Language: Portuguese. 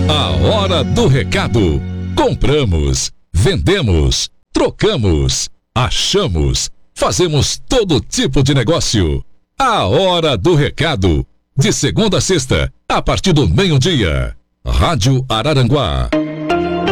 A hora do recado. Compramos, vendemos, trocamos, achamos, fazemos todo tipo de negócio. A hora do recado. De segunda a sexta, a partir do meio-dia. Rádio Araranguá.